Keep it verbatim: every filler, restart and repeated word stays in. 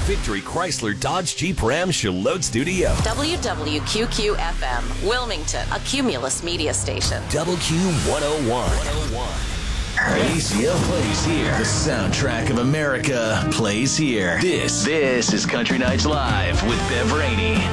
Victory Chrysler Dodge Jeep Ram Charlotte Studio. W W Q Q F M, Wilmington, a Cumulus media station. W Q one oh one. A C L plays here. The soundtrack of America plays here. This, this is Country Nights Live with Bev Rainey.